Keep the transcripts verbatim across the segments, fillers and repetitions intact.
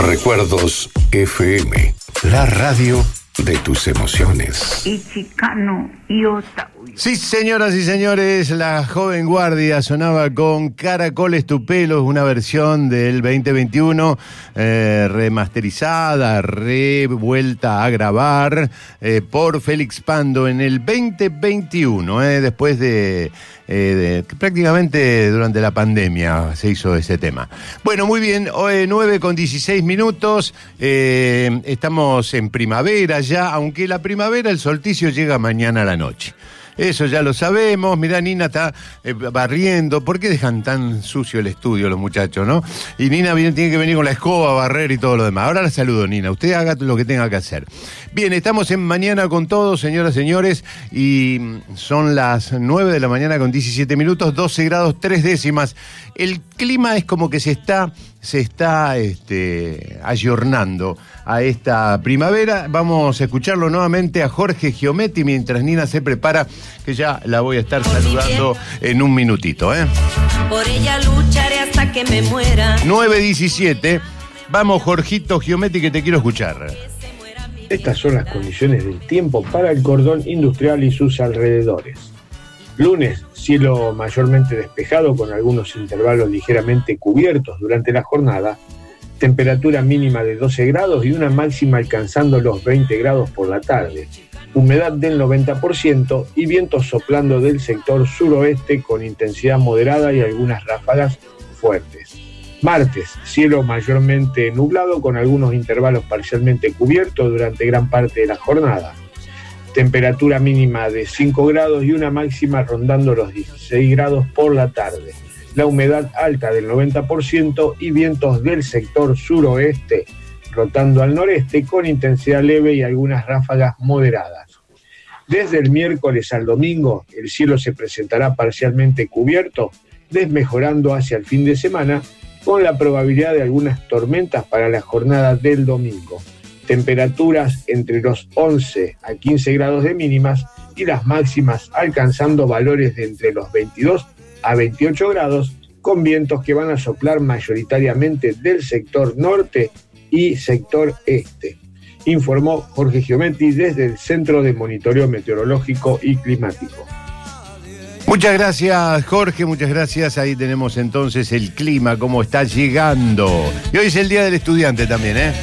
Recuerdos F M, la radio de tus emociones. Y Chicano y Ota. Sí, señoras y señores, la joven guardia sonaba con Caracoles tu pelo, una versión del veinte veintiuno, eh, remasterizada, revuelta a grabar eh, por Félix Pando en el veinte veintiuno, eh, después de, eh, de prácticamente durante la pandemia se hizo ese tema. Bueno, muy bien, hoy nueve con dieciséis minutos, eh, estamos en primavera ya, aunque la primavera, el solsticio llega mañana a la noche. Eso ya lo sabemos. Mirá, Nina está eh, barriendo. ¿Por qué dejan tan sucio el estudio los muchachos, no? Y Nina viene, tiene que venir con la escoba, barrer y todo lo demás. Ahora la saludo, Nina. Usted haga lo que tenga que hacer. Bien, estamos en Mañana con Todos, señoras y señores, y son las nueve de la mañana con diecisiete minutos, doce grados, tres décimas. El clima es como que se está... se está este, ayornando a esta primavera. Vamos a escucharlo nuevamente a Jorge Giometti mientras Nina se prepara, que ya la voy a estar saludando en un minutito, ¿eh? Por ella lucharé hasta que me muera. nueve diecisiete. Vamos, Jorgito Giometti, que te quiero escuchar. Estas son las condiciones del tiempo para el cordón industrial y sus alrededores. Lunes, cielo mayormente despejado con algunos intervalos ligeramente cubiertos durante la jornada, temperatura mínima de doce grados y una máxima alcanzando los veinte grados por la tarde, humedad del noventa por ciento y vientos soplando del sector suroeste con intensidad moderada y algunas ráfagas fuertes. Martes, cielo mayormente nublado con algunos intervalos parcialmente cubiertos durante gran parte de la jornada. Temperatura mínima de cinco grados y una máxima rondando los dieciséis grados por la tarde. La humedad alta del noventa por ciento y vientos del sector suroeste rotando al noreste con intensidad leve y algunas ráfagas moderadas. Desde el miércoles al domingo el cielo se presentará parcialmente cubierto, desmejorando hacia el fin de semana con la probabilidad de algunas tormentas para la jornada del domingo. Temperaturas entre los once a quince grados de mínimas y las máximas alcanzando valores de entre los veintidós a veintiocho grados, con vientos que van a soplar mayoritariamente del sector norte y sector este. Informó Jorge Giometti desde el Centro de Monitoreo Meteorológico y Climático. Muchas gracias, Jorge, muchas gracias. Ahí tenemos entonces el clima, cómo está llegando. Y hoy es el Día del Estudiante también, ¿eh?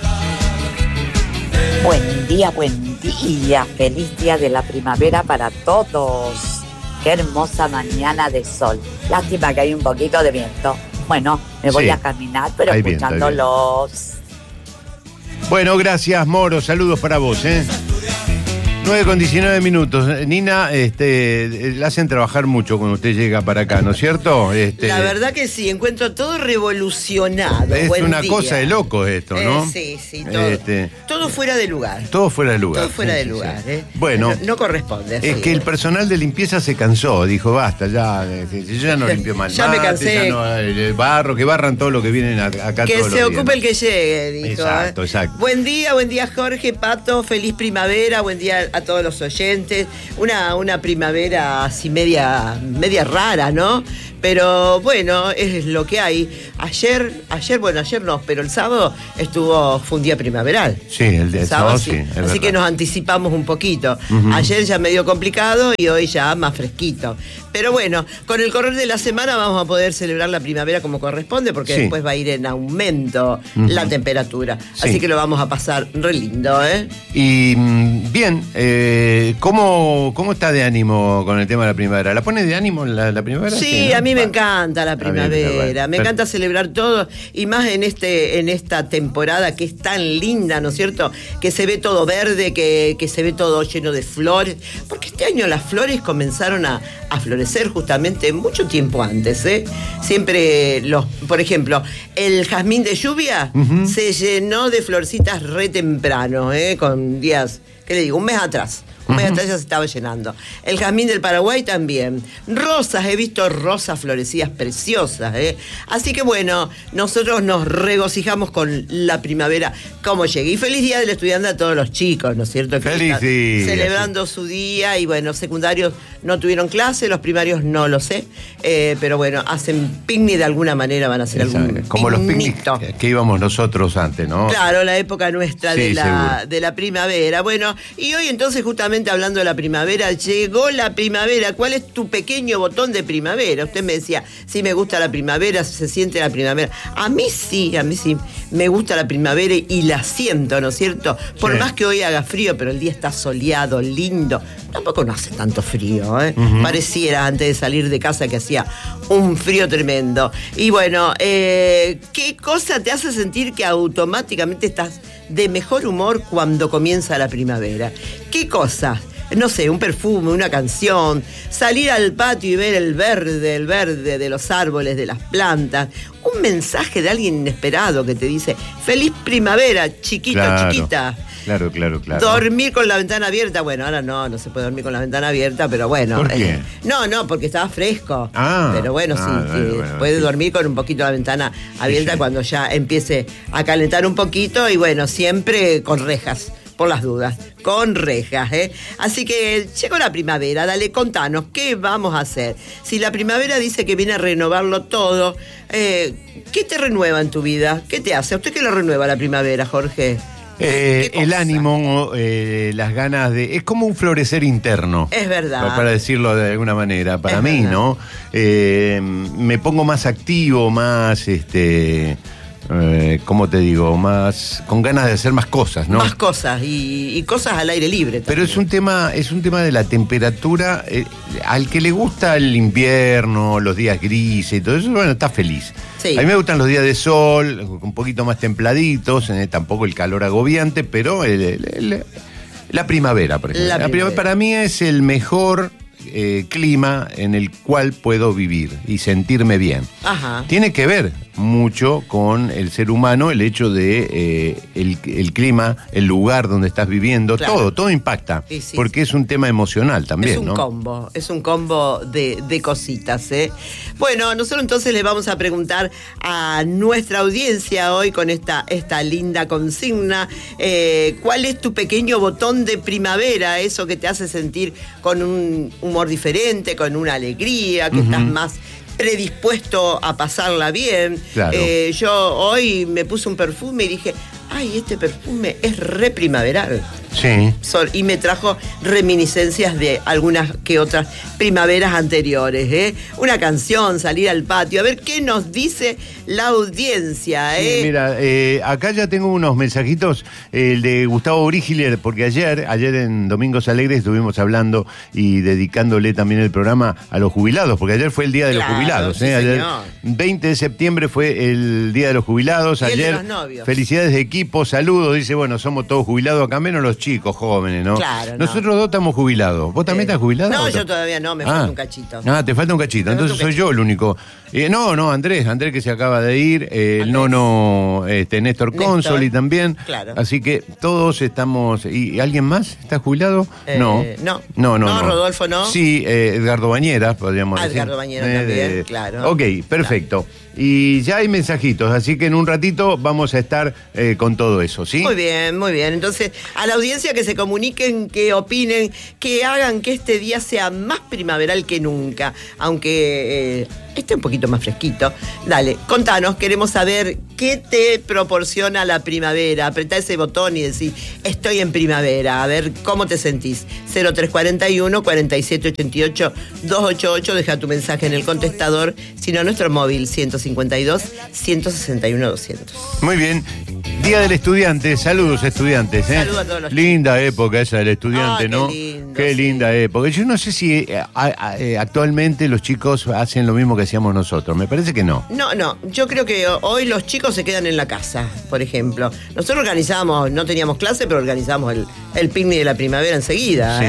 Buen día, buen día. Feliz día de la primavera para todos. Qué hermosa mañana de sol. Lástima que hay un poquito de viento. Bueno, me voy sí. a caminar, pero hay escuchándolos. Viento, bueno, gracias, Moro. Saludos para vos, ¿eh? nueve con diecinueve minutos. Nina, este, la hacen trabajar mucho cuando usted llega para acá, ¿no es cierto? Este, la verdad que sí, encuentro todo revolucionado. Es Buen una día. cosa de loco esto, ¿no? Eh, sí, sí, todo, este, todo fuera de lugar. Todo fuera de lugar. Todo fuera sí, de sí, lugar, sí. ¿eh? Bueno. No, no corresponde. Es sí. que el personal de limpieza se cansó, dijo, basta, ya, yo ya no limpio más. Ya mate, me cansé. Ya no, el barro, que barran todo lo que vienen acá. Que todos se los ocupe días. el que llegue, dijo. Exacto, ¿eh? exacto. Buen día, buen día, Jorge, Pato, feliz primavera, buen día a todos los oyentes. Una, una primavera así media, media rara, ¿no? Pero bueno, es lo que hay. Ayer, ayer, bueno, ayer no, pero el sábado estuvo, fue un día primaveral. Sí, el, de, el sábado, sábado sí. sí. Así verdad. que nos anticipamos un poquito. Uh-huh. Ayer ya medio complicado y hoy ya más fresquito. Pero bueno, con el correr de la semana vamos a poder celebrar la primavera como corresponde, porque sí. después va a ir en aumento uh-huh. la temperatura. Sí. Así que lo vamos a pasar re lindo, ¿eh? Y bien, eh, ¿cómo, ¿cómo está de ánimo con el tema de la primavera? ¿La pone de ánimo la, la primavera? Sí, sí, ¿no? a mí me encanta la primavera, me encanta celebrar todo, y más en este en esta temporada que es tan linda, ¿no es cierto? Que se ve todo verde, que, que se ve todo lleno de flores, porque este año las flores comenzaron a, a florecer justamente mucho tiempo antes, ¿eh? Siempre, los, por ejemplo, el jazmín de lluvia uh-huh. se llenó de florcitas re temprano, ¿eh? Con días, ¿qué le digo? Un mes atrás. Hoy hasta ya se estaba llenando. El jazmín del Paraguay también. Rosas, he visto rosas florecidas preciosas, ¿eh? Así que bueno, nosotros nos regocijamos con la primavera como llegue. Y feliz día del estudiante a todos los chicos, ¿no es cierto? Que feliz día. Celebrando su día y bueno, secundarios no tuvieron clase, los primarios no lo sé, eh, pero bueno, hacen picnic de alguna manera, van a hacer Exacto. algún como los picnic que íbamos nosotros antes, ¿no? Claro, la época nuestra sí, de, la, de la primavera. Bueno, y hoy entonces justamente hablando de la primavera, llegó la primavera. ¿Cuál es tu pequeño botón de primavera? Usted me decía, sí me gusta la primavera, se siente la primavera. A mí sí, a mí sí, me gusta la primavera y la siento, ¿no es cierto? Por sí. más que hoy haga frío, pero el día está soleado, lindo. Tampoco no hace tanto frío, ¿eh? Uh-huh. Pareciera antes de salir de casa que hacía un frío tremendo. Y bueno, eh, ¿qué cosa te hace sentir que automáticamente estás de mejor humor cuando comienza la primavera? ¿Qué cosa? No sé, un perfume, una canción, salir al patio y ver el verde, el verde de los árboles, de las plantas, un mensaje de alguien inesperado que te dice, feliz primavera, chiquito, claro, chiquita. Claro, claro, claro. Dormir con la ventana abierta, bueno, ahora no, no se puede dormir con la ventana abierta, pero bueno. ¿Por qué? Eh, no, no, porque estaba fresco. Ah, pero bueno, ah, sí, bueno, eh, bueno, puede sí. dormir con un poquito la ventana abierta sí, sí. cuando ya empiece a calentar un poquito y bueno, siempre con rejas. Por las dudas, con rejas, ¿eh? Así que llegó la primavera, dale, contanos, ¿qué vamos a hacer? Si la primavera dice que viene a renovarlo todo, eh, ¿qué te renueva en tu vida? ¿Qué te hace? ¿A usted qué lo renueva la primavera, Jorge? Eh, el ánimo, eh, las ganas de... Es como un florecer interno. Es verdad. Para decirlo de alguna manera. Para es mí, verdad. ¿no? Eh, me pongo más activo, más... este Eh, ¿cómo te digo? Más con ganas de hacer más cosas, ¿no? Más cosas y, y cosas al aire libre también. Pero es un tema, es un tema de la temperatura. Eh, al que le gusta el invierno, los días grises y todo eso, bueno, está feliz. Sí. A mí me gustan los días de sol, un poquito más templaditos, eh, tampoco el calor agobiante, pero el, el, el, la primavera, por ejemplo. La La primavera para mí es el mejor eh, clima en el cual puedo vivir y sentirme bien. Ajá. Tiene que ver mucho con el ser humano, el hecho de eh, el, el clima, el lugar donde estás viviendo, claro. todo, todo impacta, sí, sí, porque sí. es un tema emocional también, Es un ¿no? combo, es un combo de, de cositas, ¿eh? Bueno, nosotros entonces le vamos a preguntar a nuestra audiencia hoy con esta, esta linda consigna, eh, ¿cuál es tu pequeño botón de primavera? Eso que te hace sentir con un humor diferente, con una alegría, que uh-huh. estás más predispuesto a pasarla bien. Claro. Eh, yo hoy me puse un perfume y dije, ay, este perfume es re primaveral. Sí. Sol, y me trajo reminiscencias de algunas que otras primaveras anteriores, ¿eh? Una canción, salir al patio, a ver qué nos dice la audiencia, ¿eh? Sí, mira, eh, acá ya tengo unos mensajitos, eh, el de Gustavo Brigiler, porque ayer, ayer en Domingos Alegres estuvimos hablando y dedicándole también el programa a los jubilados, porque ayer fue el Día de Claro, los Jubilados, sí, ¿eh? Ayer, señor. veinte de septiembre fue el Día de los Jubilados, Y el de ayer, los novios. felicidades de equipo, saludos, dice, bueno, somos todos jubilados acá, menos los chicos jóvenes, ¿no? Claro, no. Nosotros dos estamos jubilados. ¿Vos también Eh, estás jubilado? No, ¿O yo no? todavía no, me Ah. falta un cachito. Ah, te falta un cachito. Me Entonces falta un soy yo el único. Eh, no, no, Andrés, Andrés que se acaba de ir, eh, el Andrés. nono, este, Néstor, Néstor. Consoli también. Claro. Así que todos estamos. ¿Y alguien más está jubilado? Eh, no. no. No, no. No, Rodolfo, ¿no? Sí, eh, Edgardo Bañeras, podríamos Ah, decir. Edgardo Bañeras también, claro. Ok, perfecto. Y ya hay mensajitos, así que en un ratito vamos a estar eh, con todo eso, ¿sí? Muy bien, muy bien. Entonces, a la audiencia que se comuniquen, que opinen, que hagan que este día sea más primaveral que nunca, aunque eh, esté un poquito más fresquito. Dale, contanos, queremos saber qué te proporciona la primavera. Apretá ese botón y decís, estoy en primavera, a ver cómo te sentís. cero tres cuatro uno, cuatro siete ocho ocho, dos ocho ocho, deja tu mensaje en el contestador, sino nuestro móvil ciento cincuenta y dos, ciento sesenta y uno, doscientos. Muy bien. Día del Estudiante, saludos estudiantes, ¿eh? Saludos a todos los Linda época esa del estudiante, Ah, qué ¿no? lindo, Qué sí. linda época. Yo no sé si eh, a- a- eh, actualmente los chicos hacen lo mismo que hacíamos nosotros. Me parece que no. No, no, yo creo que hoy los chicos se quedan en la casa, por ejemplo. Nosotros organizamos, no teníamos clase, pero organizamos el, el picnic de la primavera enseguida, Sí. ¿eh?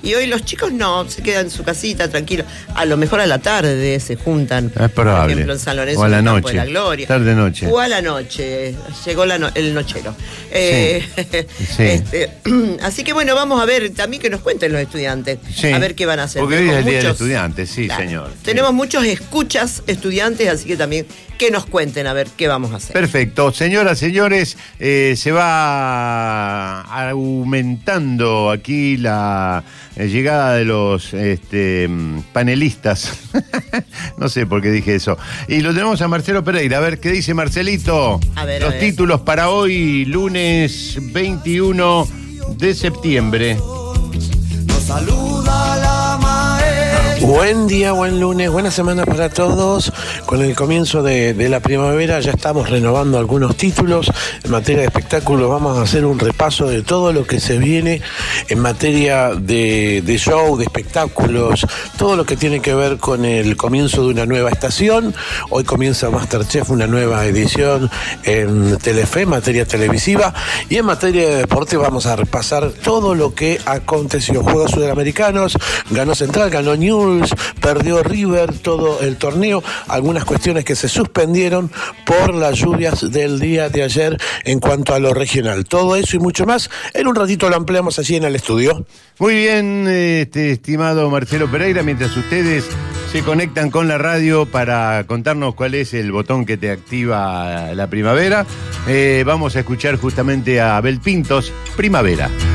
Y hoy los chicos no, se quedan en su casita, tranquilos. A lo mejor a la tarde se juntan. Es probable. Por ejemplo, en San Lorenzo, o a la en el Campo noche. de la Gloria. Tarde-noche. O a la noche. Llegó la no, el nochero. Eh, sí. este, así que bueno, vamos a ver también que nos cuenten los estudiantes. Sí. A ver qué van a hacer. Porque hoy es el Día del muchos, Estudiante, sí, claro, señor. Tenemos sí. muchos escuchas estudiantes, así que también que nos cuenten a ver qué vamos a hacer. Perfecto. Señoras, señores, eh, se va aumentando aquí la eh, llegada de los este, panelistas. No sé por qué dije eso. Y lo tenemos a Marcelo Pereira. A ver, ¿qué dice Marcelito? A ver, los a ver. títulos para hoy, lunes veintiuno de septiembre. Nos saluda la maestra. Buen día, buen lunes, buena semana para todos. Con el comienzo de, de la primavera ya estamos renovando algunos títulos. En materia de espectáculos vamos a hacer un repaso de todo lo que se viene en materia de, de show, de espectáculos, todo lo que tiene que ver con el comienzo de una nueva estación. Hoy comienza MasterChef, una nueva edición en Telefe, en materia televisiva. Y en materia de deporte vamos a repasar todo lo que aconteció. Juegos Sudamericanos, ganó Central, ganó News, perdió River todo el torneo, algunas cuestiones que se suspendieron por las lluvias del día de ayer en cuanto a lo regional. Todo eso y mucho más, en un ratito lo ampliamos allí en el estudio. Muy bien, este, estimado Marcelo Pereira, mientras ustedes se conectan con la radio para contarnos cuál es el botón que te activa la primavera, eh, vamos a escuchar justamente a Abel Pintos, Primavera.